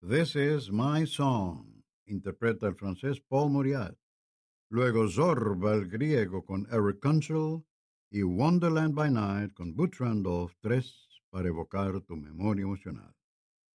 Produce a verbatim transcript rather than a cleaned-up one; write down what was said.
This is my song, interpreta el francés Paul Moriat. Luego Zorba, el griego, con Eric Kunchel y Wonderland by Night con Butch Randolph, tres para evocar tu memoria emocional.